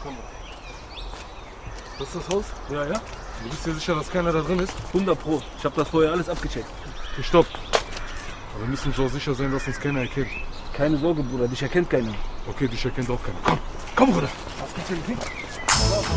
Komm. Das ist das Haus? Ja, ja. Du bist dir sicher, dass keiner da drin ist? 100 Pro. Ich habe das vorher alles abgecheckt. Okay, stopp. Aber wir müssen so sicher sein, dass uns keiner erkennt. Keine Sorge, Bruder. Dich erkennt keiner. Okay, dich erkennt auch keiner. Komm, Bruder. Was gibt's denn?